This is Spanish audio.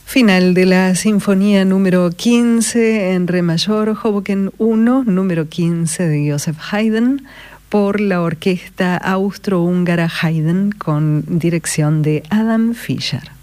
Final de la Sinfonía número 15 en Re mayor, Hoboken 1, número 15 de Joseph Haydn, por la orquesta austrohúngara Haydn con dirección de Adam Fischer.